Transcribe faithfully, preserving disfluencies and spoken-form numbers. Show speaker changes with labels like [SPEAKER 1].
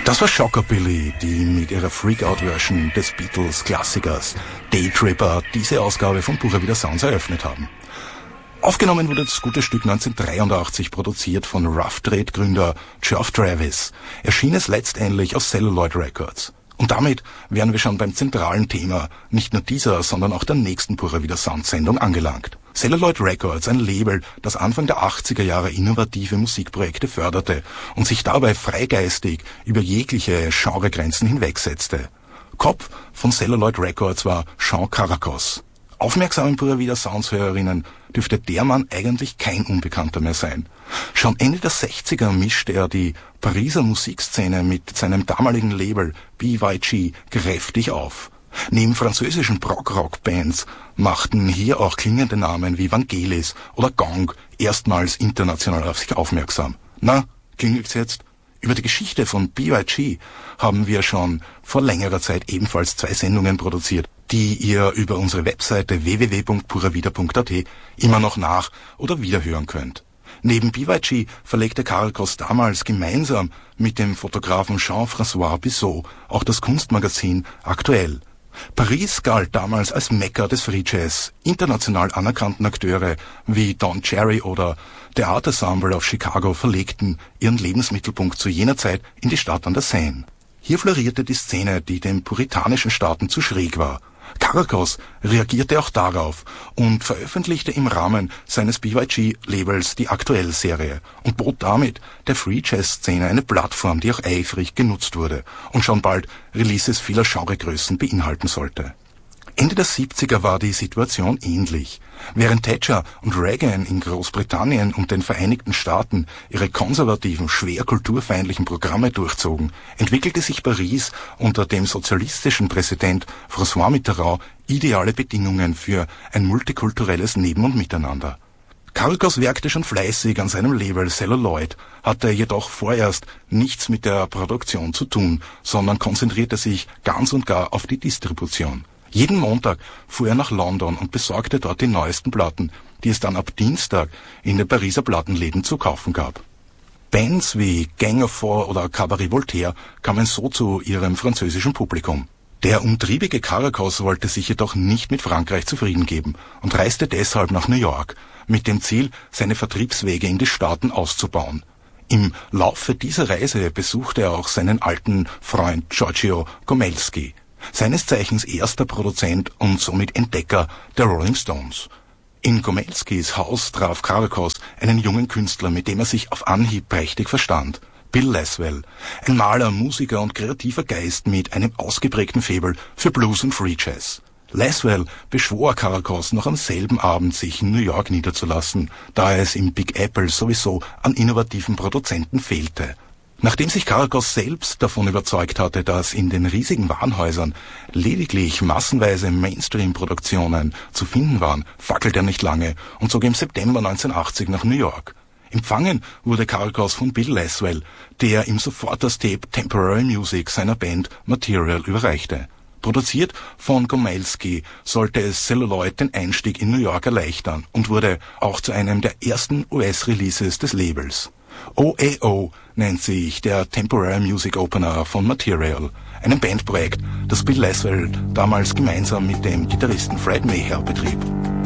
[SPEAKER 1] Das war Schockabilly, die mit ihrer Freak-Out-Version des Beatles-Klassikers Daytripper diese Ausgabe von Pura Vida Sounds eröffnet haben. Aufgenommen wurde das gute Stück neunzehnhundertdreiundachtzig, produziert von Rough Trade-Gründer Geoff Travis, erschien es letztendlich auf Celluloid Records. Und damit wären wir schon beim zentralen Thema nicht nur dieser, sondern auch der nächsten Pura Vida Sounds Sendung angelangt. Celluloid Records, ein Label, das Anfang der achtziger Jahre innovative Musikprojekte förderte und sich dabei freigeistig über jegliche Genregrenzen hinwegsetzte. Kopf von Celluloid Records war Sean Caracos. Aufmerksamen Pura Vida Sounds Hörerinnen dürfte der Mann eigentlich kein Unbekannter mehr sein. Schon Ende der sechziger mischte er die Pariser Musikszene mit seinem damaligen Label B Y G kräftig auf. Neben französischen Prog-Rock-Bands machten hier auch klingende Namen wie Vangelis oder Gong erstmals international auf sich aufmerksam. Na, klingelt's jetzt? Über die Geschichte von B Y G haben wir schon vor längerer Zeit ebenfalls zwei Sendungen produziert, die ihr über unsere Webseite w w w punkt puravida punkt a t immer noch nach- oder wiederhören könnt. Neben B Y G verlegte Caracos damals gemeinsam mit dem Fotografen Jean-François Bissot auch das Kunstmagazin Aktuell. Paris galt damals als Mekka des Free Jazz. International anerkannten Akteure wie Don Cherry oder Theatersensemble of Chicago verlegten ihren Lebensmittelpunkt zu jener Zeit in die Stadt an der Seine. Hier florierte die Szene, die den puritanischen Staaten zu schräg war. Caracos reagierte auch darauf und veröffentlichte im Rahmen seines B Y G-Labels die Aktuell-Serie und bot damit der Free-Jazz-Szene eine Plattform, die auch eifrig genutzt wurde und schon bald Releases vieler Genregrößen beinhalten sollte. Ende der siebziger war die Situation ähnlich. Während Thatcher und Reagan in Großbritannien und den Vereinigten Staaten ihre konservativen, schwer kulturfeindlichen Programme durchzogen, entwickelte sich Paris unter dem sozialistischen Präsident François Mitterrand ideale Bedingungen für ein multikulturelles Neben- und Miteinander. Caracos werkte schon fleißig an seinem Label Celluloid, hatte jedoch vorerst nichts mit der Produktion zu tun, sondern konzentrierte sich ganz und gar auf die Distribution. Jeden Montag fuhr er nach London und besorgte dort die neuesten Platten, die es dann ab Dienstag in den Pariser Plattenläden zu kaufen gab. Bands wie Gang of Four oder Cabaret Voltaire kamen so zu ihrem französischen Publikum. Der umtriebige Caracos wollte sich jedoch nicht mit Frankreich zufrieden geben und reiste deshalb nach New York, mit dem Ziel, seine Vertriebswege in die Staaten auszubauen. Im Laufe dieser Reise besuchte er auch seinen alten Freund Giorgio Gomelsky, seines Zeichens erster Produzent und somit Entdecker der Rolling Stones. In Gomelskys Haus traf Caracos einen jungen Künstler, mit dem er sich auf Anhieb prächtig verstand. Bill Laswell, ein Maler, Musiker und kreativer Geist mit einem ausgeprägten Faible für Blues und Free Jazz. Laswell beschwor Caracos noch am selben Abend, sich in New York niederzulassen, da es im Big Apple sowieso an innovativen Produzenten fehlte. Nachdem sich Caracos selbst davon überzeugt hatte, dass in den riesigen Warenhäusern lediglich massenweise Mainstream-Produktionen zu finden waren, fackelte er nicht lange und zog im September neunzehnhundertachtzig nach New York. Empfangen wurde Caracos von Bill Laswell, der ihm sofort das Tape Temporary Music seiner Band Material überreichte. Produziert von Gomelsky sollte es Celluloid den Einstieg in New York erleichtern und wurde auch zu einem der ersten U S-Releases des Labels. O A O nennt sich der Temporary Music Opener von Material, einem Bandprojekt, das Bill Laswell damals gemeinsam mit dem Gitarristen Fred Mayher betrieb.